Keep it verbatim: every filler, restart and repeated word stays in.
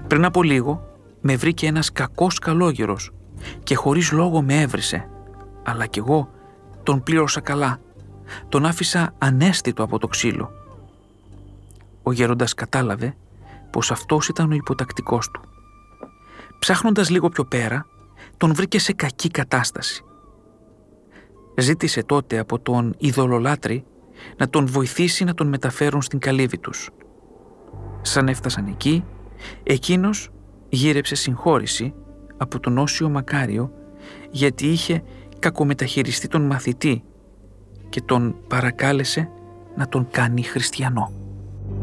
Πριν από λίγο με βρήκε ένας κακός καλόγερος και χωρίς λόγο με έβρισε, αλλά κι εγώ τον πλήρωσα καλά. Τον άφησα ανέστητο από το ξύλο. Ο γέροντας κατάλαβε πως αυτός ήταν ο υποτακτικός του. Ψάχνοντας λίγο πιο πέρα, τον βρήκε σε κακή κατάσταση. Ζήτησε τότε από τον ειδωλολάτρη να τον βοηθήσει να τον μεταφέρουν στην καλύβη τους. Σαν έφτασαν εκεί, εκείνος γύρεψε συγχώρηση από τον Όσιο Μακάριο, γιατί είχε κακομεταχειριστεί τον μαθητή και τον παρακάλεσε να τον κάνει χριστιανό.